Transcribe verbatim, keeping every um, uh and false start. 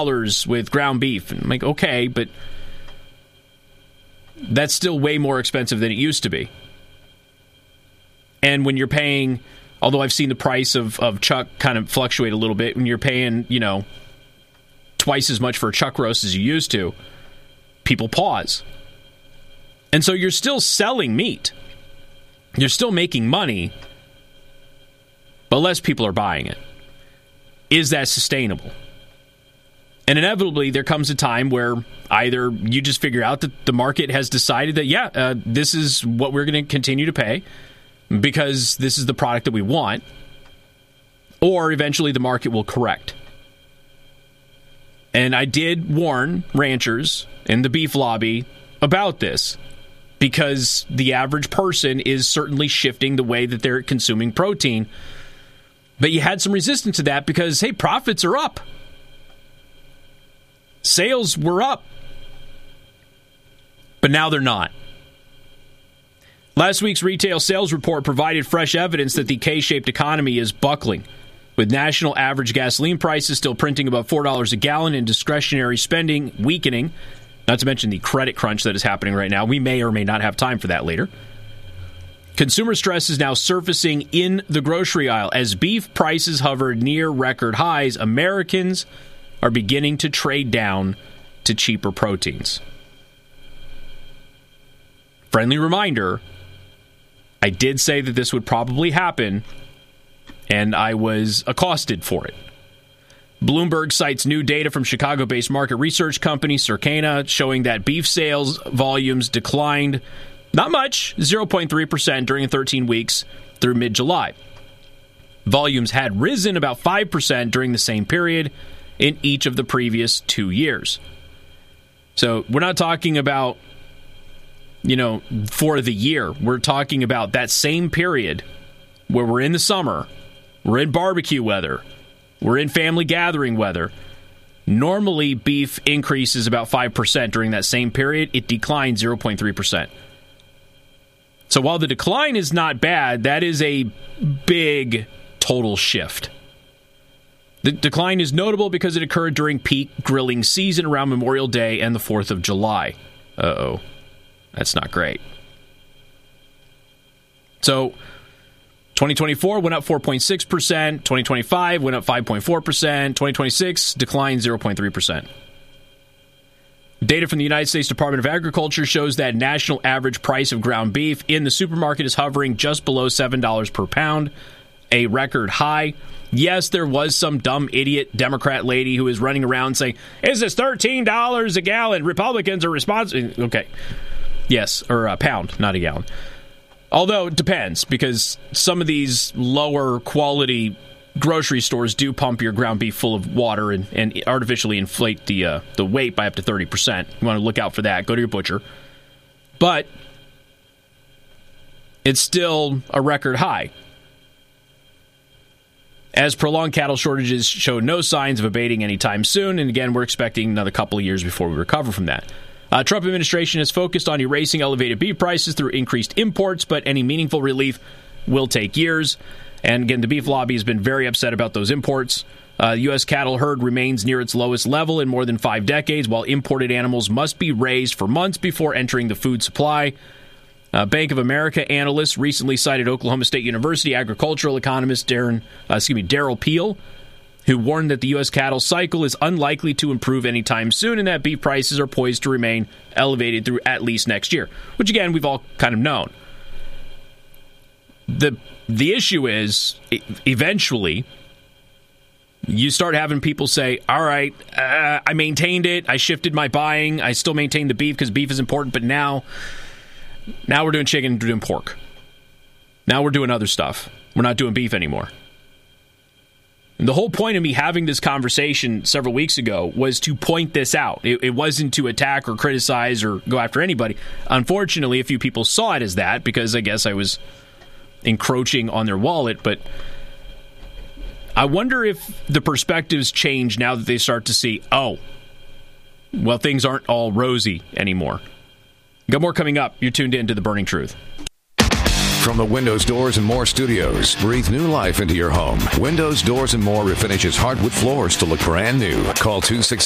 dollars with ground beef. And I'm like, okay, but that's still way more expensive than it used to be. And when you're paying, although I've seen the price of, of chuck kind of fluctuate a little bit, when you're paying, you know, twice as much for a chuck roast as you used to, people pause. And so you're still selling meat. You're still making money, but less people are buying it. Is that sustainable? And inevitably, there comes a time where either you just figure out that the market has decided that, yeah, uh, this is what we're going to continue to pay because this is the product that we want, or eventually the market will correct. And I did warn ranchers and the beef lobby about this because the average person is certainly shifting the way that they're consuming protein. But you had some resistance to that because, hey, profits are up. Sales were up. But now they're not. Last week's retail sales report provided fresh evidence that the K-shaped economy is buckling, with national average gasoline prices still printing above four dollars a gallon and discretionary spending weakening, not to mention the credit crunch that is happening right now. We may or may not have time for that later. Consumer stress is now surfacing in the grocery aisle. As beef prices hover near record highs, Americans are beginning to trade down to cheaper proteins. Friendly reminder, I did say that this would probably happen, and I was accosted for it. Bloomberg cites new data from Chicago-based market research company Circana showing that beef sales volumes declined not much, zero point three percent during thirteen weeks through mid-July. Volumes had risen about five percent during the same period in each of the previous two years. So we're not talking about, you know, for the year. We're talking about that same period where we're in the summer, we're in barbecue weather, we're in family gathering weather. Normally, beef increases about five percent during that same period. It declined zero point three percent. So while the decline is not bad, that is a big total shift. The decline is notable because it occurred during peak grilling season around Memorial Day and the fourth of July. Uh-oh. That's not great. So twenty twenty-four went up four point six percent. twenty twenty-five went up five point four percent. twenty twenty-six declined zero point three percent. Data from the United States Department of Agriculture shows that national average price of ground beef in the supermarket is hovering just below seven dollars per pound, a record high. Yes, there was some dumb idiot Democrat lady who is running around saying, is this thirteen dollars a gallon? Republicans are responsible. Okay. Yes, or a pound, not a gallon. Although it depends, because some of these lower quality grocery stores do pump your ground beef full of water and, and artificially inflate the uh, the weight by up to thirty percent. You want to look out for that. Go to your butcher. But it's still a record high. As prolonged cattle shortages show no signs of abating anytime soon, and again, we're expecting another couple of years before we recover from that. Uh, Trump administration has focused on erasing elevated beef prices through increased imports, but any meaningful relief will take years. And again, the beef lobby has been very upset about those imports. Uh, the U S cattle herd remains near its lowest level in more than five decades, while imported animals must be raised for months before entering the food supply. Uh, Bank of America analysts recently cited Oklahoma State University agricultural economist Darren, uh, excuse me, Darrell Peel, who warned that the U S cattle cycle is unlikely to improve anytime soon and that beef prices are poised to remain elevated through at least next year, which, again, we've all kind of known. The the issue is, eventually, you start having people say, all right, uh, I maintained it, I shifted my buying, I still maintain the beef because beef is important, but now, now we're doing chicken, we're doing pork. Now we're doing other stuff. We're not doing beef anymore. And the whole point of me having this conversation several weeks ago was to point this out. It, it wasn't to attack or criticize or go after anybody. Unfortunately, a few people saw it as that because I guess I was encroaching on their wallet. But I wonder if the perspectives change now that they start to see, oh, well, things aren't all rosy anymore. Got more coming up. You're tuned in to The Burning Truth. From the Windows, Doors, and More studios, breathe new life into your home. Windows, Doors, and More refinishes hardwood floors to look brand new. Call two six